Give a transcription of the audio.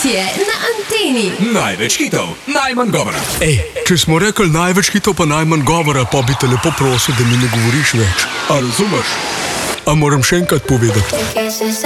Petje na anteni. Največ hitov, najmanj govora. Ej, če smo rekli največ hitov pa najmanj govora, pa bi te lepo prosil, da mi ne govoriš več. A razumeš? A moram še enkrat povedati?